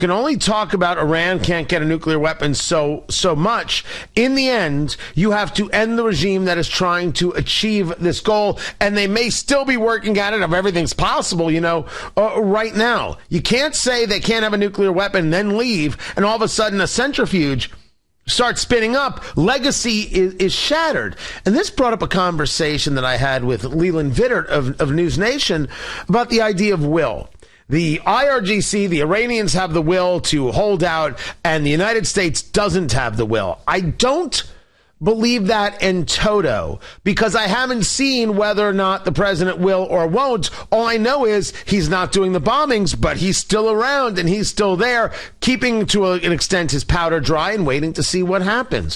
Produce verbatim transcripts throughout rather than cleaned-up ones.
can only talk about Iran can't get a nuclear weapon so so much. In the end, you have to end the regime that is trying to achieve this goal, and they may still be working at it if everything's possible, you know, uh, right now. You can't say they can't have a nuclear weapon, then leave, and all of a sudden a centrifuge starts spinning up. Legacy is, is shattered. And this brought up a conversation that I had with Leland Vittert of, of News Nation about the idea of will. The I R G C, the Iranians have the will to hold out, and the United States doesn't have the will. I don't believe that in toto, because I haven't seen whether or not the president will or won't. All I know is he's not doing the bombings, but he's still around and he's still there, keeping to a, an extent his powder dry and waiting to see what happens.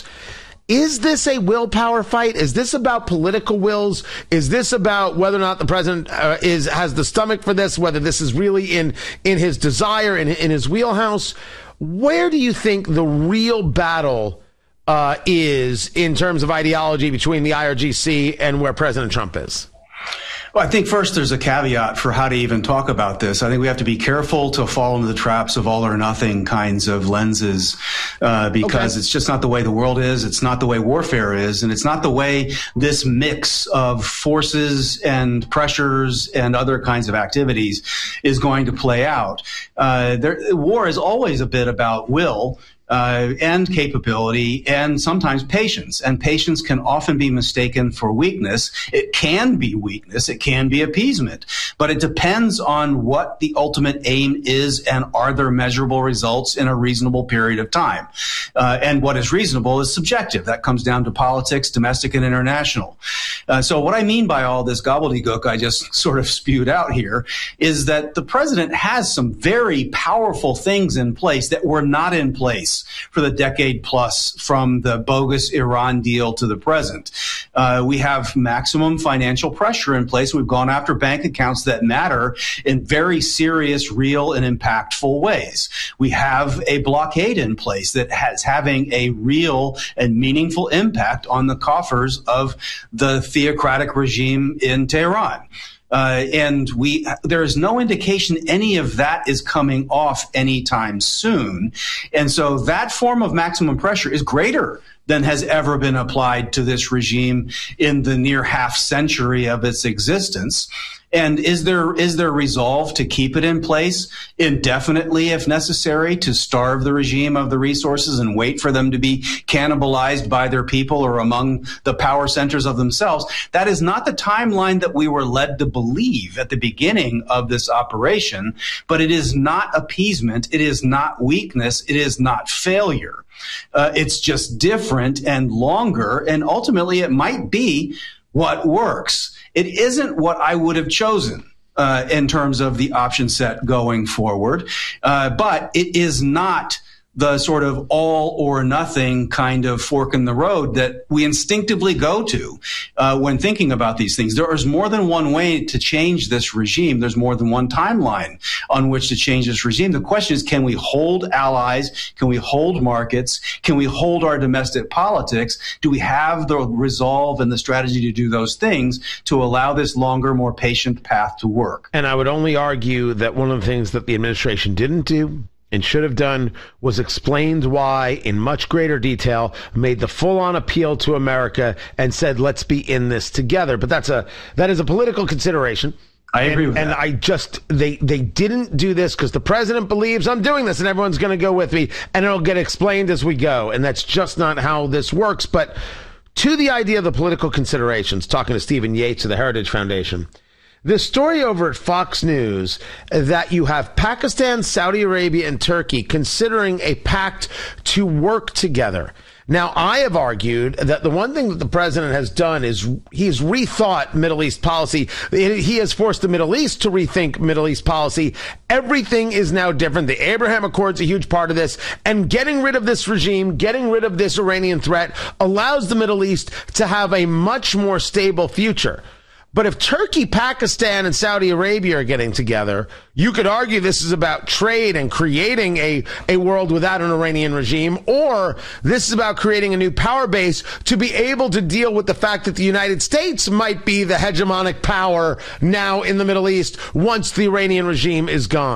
Is this a willpower fight? Is this about political wills? Is this about whether or not the president uh, is has the stomach for this, whether this is really in, in his desire, in, in his wheelhouse? Where do you think the real battle uh, is in terms of ideology between the I R G C and where President Trump is? Well, I think first there's a caveat for how to even talk about this. I think we have to be careful to fall into the traps of all or nothing kinds of lenses, uh, because okay. It's just not the way the world is. It's not the way warfare is. And it's not the way this mix of forces and pressures and other kinds of activities is going to play out. Uh, there, war is always a bit about will. Uh, and capability and sometimes patience. And patience can often be mistaken for weakness. It can be weakness. It can be appeasement. But it depends on what the ultimate aim is and are there measurable results in a reasonable period of time. Uh, and what is reasonable is subjective. That comes down to politics, domestic and international. Uh, so what I mean by all this gobbledygook I just sort of spewed out here is that the president has some very powerful things in place that were not in place for the decade plus from the bogus Iran deal to the present. Uh, we have maximum financial pressure in place. We've gone after bank accounts that matter in very serious, real, and impactful ways. We have a blockade in place that has having a real and meaningful impact on the coffers of the theocratic regime in Tehran. Uh, and we, there is no indication any of that is coming off anytime soon. And so that form of maximum pressure is greater than has ever been applied to this regime in the near half century of its existence. And is there is there resolve to keep it in place indefinitely, if necessary, to starve the regime of the resources and wait for them to be cannibalized by their people or among the power centers of themselves? That is not the timeline that we were led to believe at the beginning of this operation, but it is not appeasement. It is not weakness. It is not failure. Uh, it's just different and longer, and ultimately it might be what works. It isn't what I would have chosen uh, in terms of the option set going forward, uh, but it is not the sort of all or nothing kind of fork in the road that we instinctively go to uh, when thinking about these things. There is more than one way to change this regime. There's more than one timeline on which to change this regime. The question is, can we hold allies? Can we hold markets? Can we hold our domestic politics? Do we have the resolve and the strategy to do those things to allow this longer, more patient path to work? And I would only argue that one of the things that the administration didn't do and should have done was explained why in much greater detail, made the full-on appeal to America and said, let's be in this together. But that's a that is a political consideration. I agree with and, that. And I just, they, they didn't do this because the president believes I'm doing this and everyone's going to go with me and it'll get explained as we go. And that's just not how this works. But to the idea of the political considerations, talking to Stephen Yates of the Heritage Foundation, the story over at Fox News that you have Pakistan, Saudi Arabia, and Turkey considering a pact to work together. Now, I have argued that the one thing that the president has done is he's rethought Middle East policy. He has forced the Middle East to rethink Middle East policy. Everything is now different. The Abraham Accords a huge part of this. And getting rid of this regime, getting rid of this Iranian threat allows the Middle East to have a much more stable future. But if Turkey, Pakistan, and Saudi Arabia are getting together, you could argue this is about trade and creating a, a world without an Iranian regime, or this is about creating a new power base to be able to deal with the fact that the United States might be the hegemonic power now in the Middle East once the Iranian regime is gone.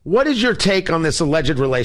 What is your take on this alleged relationship?